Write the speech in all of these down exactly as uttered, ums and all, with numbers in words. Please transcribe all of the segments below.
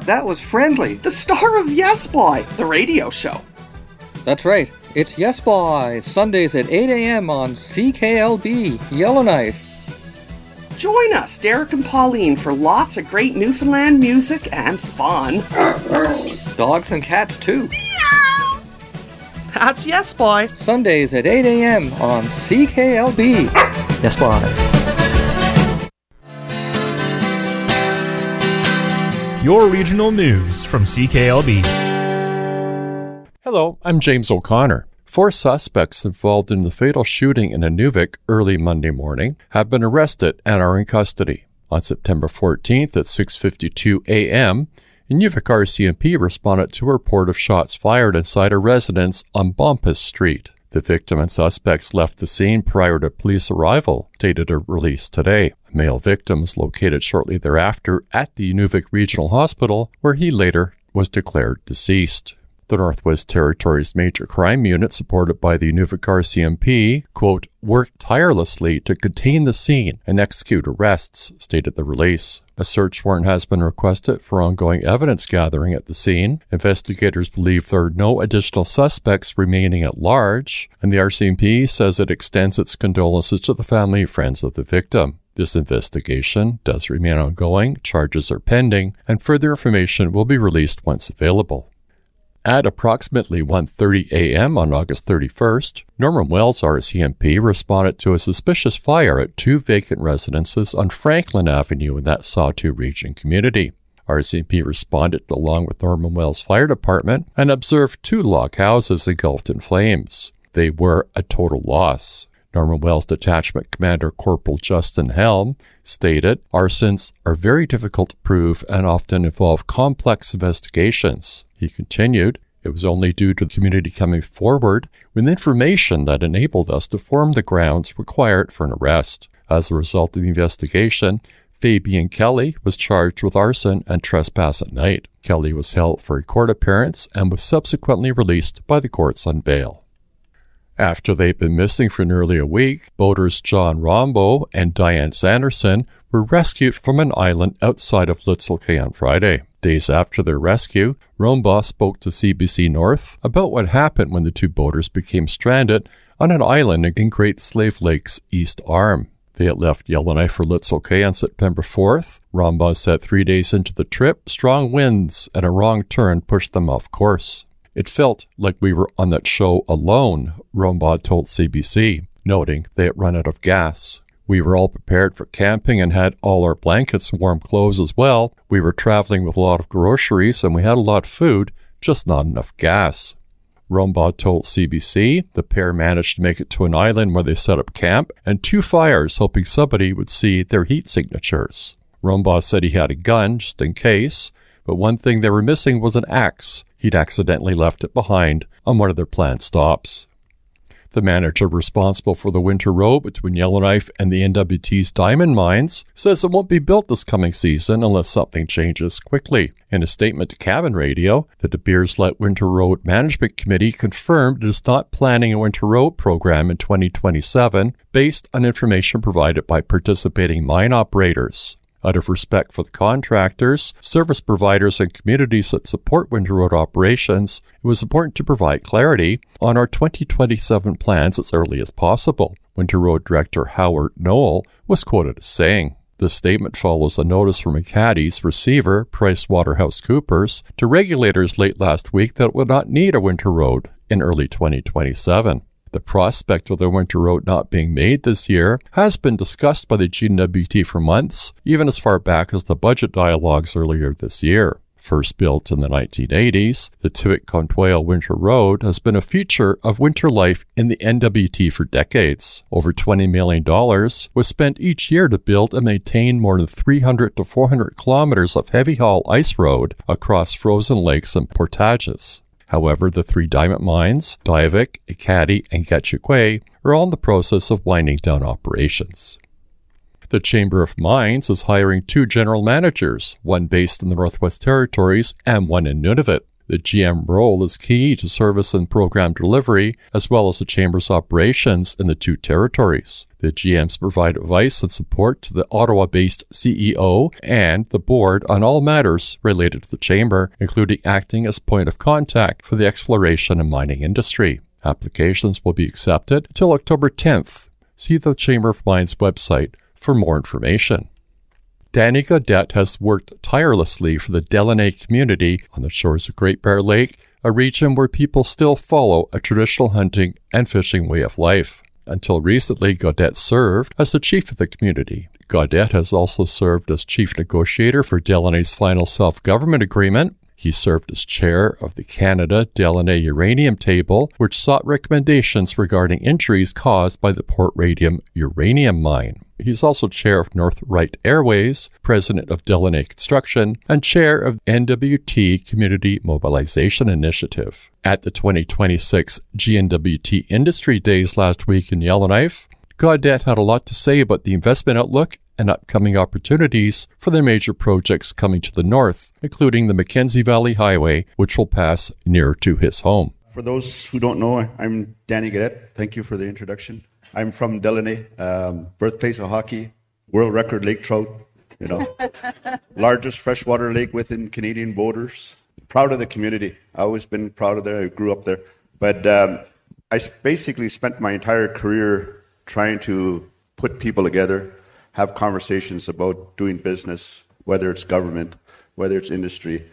that was Friendly, the star of Yes Boy, the radio show. That's right. It's Yes Boy, Sundays at eight a.m. on C K L B, Yellowknife. Join us, Derek and Pauline, for lots of great Newfoundland music and fun. Dogs and cats, too. That's Yes Boy. Sundays at eight a.m. on C K L B. Yes Boy. Your regional news from C K L B. Hello, I'm James O'Connor. Four suspects involved in the fatal shooting in Inuvik early Monday morning have been arrested and are in custody. On September fourteenth at six fifty-two a.m., Inuvik R C M P responded to a report of shots fired inside a residence on Bompas Street. The victim and suspects left the scene prior to police arrival, stated a release today. A male victim was located shortly thereafter at the Inuvik Regional Hospital, where he later was declared deceased. The Northwest Territories Major Crime Unit, supported by the Inuvik R C M P, quote, worked tirelessly to contain the scene and execute arrests, stated the release. A search warrant has been requested for ongoing evidence gathering at the scene. Investigators believe there are no additional suspects remaining at large, and the R C M P says it extends its condolences to the family and friends of the victim. This investigation does remain ongoing, charges are pending, and further information will be released once available. At approximately one thirty a.m. on August thirty-first, Norman Wells R C M P responded to a suspicious fire at two vacant residences on Franklin Avenue in that Sawtooth Region community. R C M P responded along with Norman Wells Fire Department and observed two log houses engulfed in flames. They were a total loss. Norman Wells Detachment Commander Corporal Justin Helm stated, arsons are very difficult to prove and often involve complex investigations. He continued, it was only due to the community coming forward with information that enabled us to form the grounds required for an arrest. As a result of the investigation, Fabian Kelly was charged with arson and trespass at night. Kelly was held for a court appearance and was subsequently released by the courts on bail. After they'd been missing for nearly a week, boaters John Rombo and Diane Sanderson were rescued from an island outside of Litzel Cay on Friday. Days after their rescue, Rombo spoke to C B C North about what happened when the two boaters became stranded on an island in Great Slave Lake's East Arm. They had left Yellowknife for Litzel Cay on September fourth. Rombo said three days into the trip, strong winds and a wrong turn pushed them off course. It felt like we were on that show alone, Rombo told C B C, noting they had run out of gas. We were all prepared for camping and had all our blankets and warm clothes as well. We were traveling with a lot of groceries and we had a lot of food, just not enough gas. Rombo told C B C the pair managed to make it to an island where they set up camp and two fires, hoping somebody would see their heat signatures. Rombo said he had a gun just in case, but one thing they were missing was an axe. He'd accidentally left it behind on one of their planned stops. The manager responsible for the winter road between Yellowknife and the N W T's diamond mines says it won't be built this coming season unless something changes quickly. In a statement to Cabin Radio, the De Beers Let Winter Road Management Committee confirmed it is not planning a winter road program in twenty twenty-seven based on information provided by participating mine operators. Out of respect for the contractors, service providers, and communities that support winter road operations, it was important to provide clarity on our twenty twenty-seven plans as early as possible. Winter Road Director Howard Noel was quoted as saying, this statement follows a notice from Acadi's receiver, PricewaterhouseCoopers, to regulators late last week that it would not need a winter road in early twenty twenty-seven. The prospect of the winter road not being made this year has been discussed by the G N W T for months, even as far back as the budget dialogues earlier this year. First built in the nineteen eighties, the Tiwik-Contoyal Winter Road has been a feature of winter life in the N W T for decades. Over twenty million dollars was spent each year to build and maintain more than three hundred to four hundred kilometers of heavy-haul ice road across frozen lakes and portages. However, the three diamond mines, Diavik, Acadi, and Getchikwe, are all in the process of winding down operations. The Chamber of Mines is hiring two general managers, one based in the Northwest Territories and one in Nunavut. The The G M role is key to service and program delivery, as well as the Chamber's operations in the two territories. The G Ms provide advice and support to the Ottawa-based C E O and the board on all matters related to the Chamber, including acting as point of contact for the exploration and mining industry. Applications will be accepted until October tenth. See the Chamber of Mines website for more information. Danny Gaudette has worked tirelessly for the Delaunay community on the shores of Great Bear Lake, a region where people still follow a traditional hunting and fishing way of life. Until recently, Gaudette served as the chief of the community. Gaudette has also served as chief negotiator for Delaunay's final self-government agreement. He served as chair of the Canada-Delaunay Uranium Table, which sought recommendations regarding injuries caused by the Port Radium uranium mine. He's also chair of Northright Airways, president of Delaunay Construction, and chair of N W T Community Mobilization Initiative. At the twenty twenty-six G N W T Industry Days last week in Yellowknife, Gaudette had a lot to say about the investment outlook and upcoming opportunities for the major projects coming to the north, including the Mackenzie Valley Highway, which will pass near to his home. For those who don't know, I'm Danny Gaudette. Thank you for the introduction. I'm from Delaunay, um, birthplace of hockey, world record lake trout, you know, largest freshwater lake within Canadian borders. Proud of the community. I've always been proud of there. I grew up there. But um, I basically spent my entire career trying to put people together, have conversations about doing business, whether it's government, whether it's industry.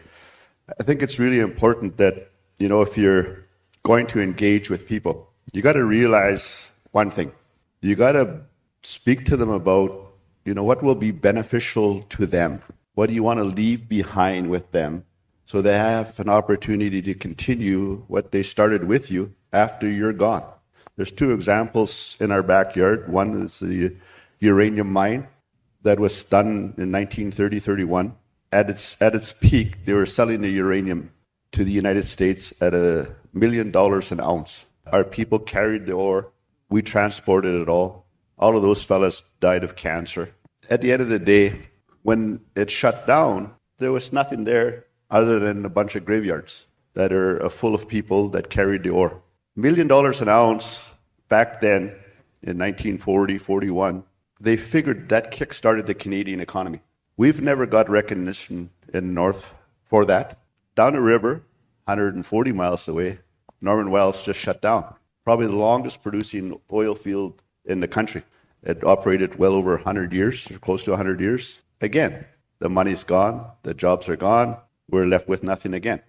I think it's really important that, you know, if you're going to engage with people, you got to realize one thing. You got to speak to them about, you know, what will be beneficial to them. What do you want to leave behind with them so they have an opportunity to continue what they started with you after you're gone. There's two examples in our backyard. One is the uranium mine that was done in nineteen thirty thirty-one. At its, at its peak, they were selling the uranium to the United States at a million dollars an ounce. Our people carried the ore. We transported it all. All of those fellas died of cancer. At the end of the day, when it shut down, there was nothing there other than a bunch of graveyards that are full of people that carried the ore. Million dollars an ounce back then in nineteen forty, forty-one, they figured that kick-started the Canadian economy. We've never got recognition in the North for that. Down the river, one hundred forty miles away, Norman Wells just shut down. Probably the longest producing oil field in the country. It operated well over one hundred years, close to one hundred years. Again, the money's gone, the jobs are gone, we're left with nothing again.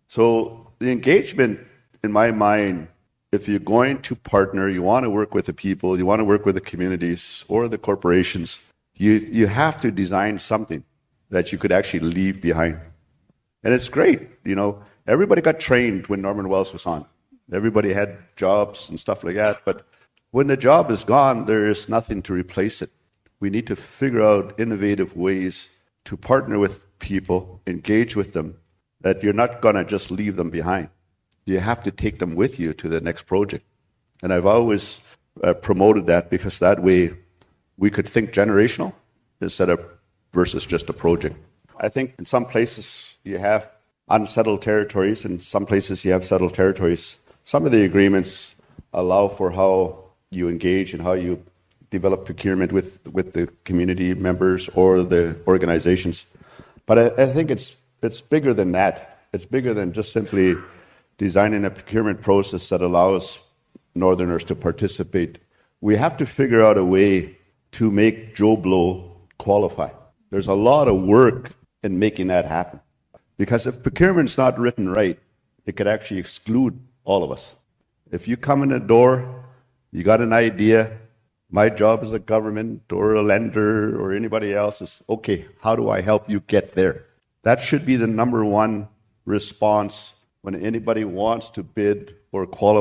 So the engagement, in my mind, if you're going to partner, you want to work with the people, you want to work with the communities or the corporations, you, you have to design something that you could actually leave behind. And it's great, you know, everybody got trained when Norman Wells was on. Everybody had jobs and stuff like that, but when the job is gone, there is nothing to replace it. We need to figure out innovative ways to partner with people, engage with them, that you're not going to just leave them behind. You have to take them with you to the next project. And I've always uh, promoted that because that way we could think generational instead of versus just a project. I think in some places you have unsettled territories, and some places you have settled territories. Some of the agreements allow for how you engage and how you develop procurement with, with the community members or the organizations. But I, I think it's it's bigger than that. It's bigger than just simply designing a procurement process that allows Northerners to participate. We have to figure out a way to make Joe Blow qualify. There's a lot of work in making that happen. Because if procurement's not written right, it could actually exclude all of us. If you come in the door, you got an idea, my job as a government or a lender or anybody else is, okay, how do I help you get there? That should be the number one response when anybody wants to bid or qualify